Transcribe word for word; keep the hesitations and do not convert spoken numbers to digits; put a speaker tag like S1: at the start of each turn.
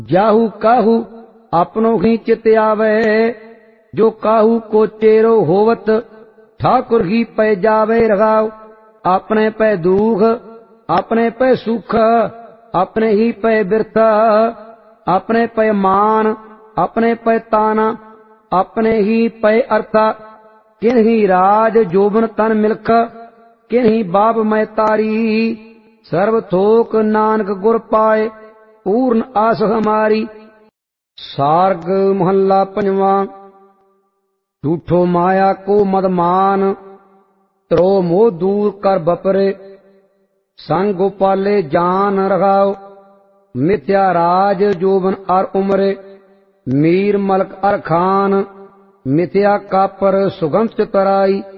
S1: जाहू काहू अपनो ही चित आवे, जो काहू को चेरो होवत ठाकुर ही पै जावे रघाव। अपने पै दुख अपने पै सुख, अपने ही पै बिरथ, अपने पै मान, अपने पै ताना, अपने ही पै अर्था। किन्ही राज जोबन तन मिलख, किन्ही बाप मैं तारी। सर्व थोक नानक गुर पाए, पूर्ण आस हमारी। सार्ग महला पंजवा। झूठो माया को मदमान, त्रो मोह दूर कर बपरे। संग गोपाले जान रघाओ, मिथ्या राज जोबन अर उमरे। मीर मलक अर खान, मिथ्या कापर सुगंध तराई।